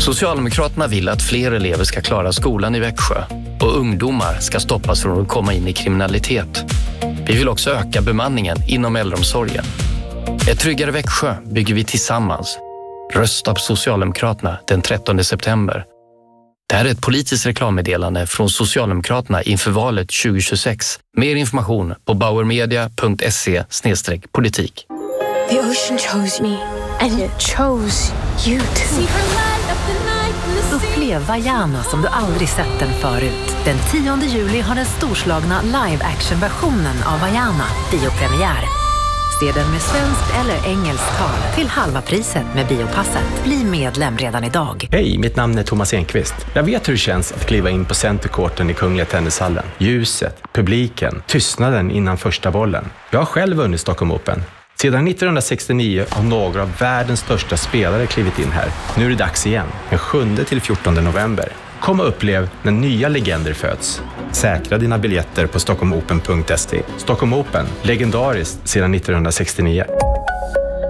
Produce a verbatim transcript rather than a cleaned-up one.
Socialdemokraterna vill att fler elever ska klara skolan i Växjö och ungdomar ska stoppas från att komma in i kriminalitet. Vi vill också öka bemanningen inom äldreomsorgen. Ett tryggare Växjö bygger vi tillsammans. Rösta på Socialdemokraterna den trettonde september. Det här är ett politiskt reklammeddelande från Socialdemokraterna inför valet tjugo tjugosex. Mer information på bauermedia punkt se slash politik. The ocean chose me, and it chose you too. Upplev Vaiana som du aldrig sett den förut. Den tionde juli har den storslagna live-action-versionen av Vaiana biopremiär. Se den med svenskt eller engelskt tal till halva priset med Biopasset. Bli medlem redan idag. Hej, mitt namn är Thomas Enqvist. Jag vet hur det känns att kliva in på Centercourten i Kungliga Tennishallen. Ljuset, publiken, tystnaden innan första bollen. Jag har själv vunnit Stockholm Open. Sedan nittonhundrasextionio har några av världens största spelare klivit in här. Nu är det dags igen, den sjunde till fjortonde november. Kom och upplev när nya legender föds. Säkra dina biljetter på stockholmopen punkt se. Stockholm Open, legendariskt sedan nittonhundrasextionio.